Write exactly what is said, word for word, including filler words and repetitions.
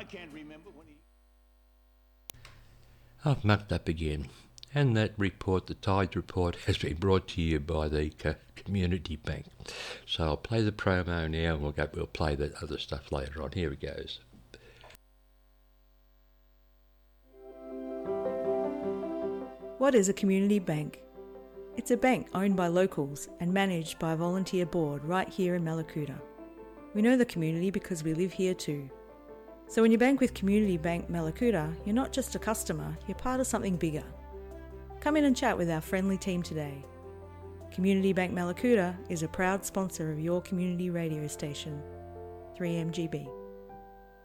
I can't remember when he... I've mucked up again. And that report, the Tides report, has been brought to you by the Co- Community Bank. So I'll play the promo now and we'll, go, we'll play the other stuff later on. Here it goes. What is a community bank? It's a bank owned by locals and managed by a volunteer board right here in Mallacoota. We know the community because we live here too. So when you bank with Community Bank Mallacoota, you're not just a customer, you're part of something bigger. Come in and chat with our friendly team today. Community Bank Mallacoota is a proud sponsor of your community radio station, three M G B.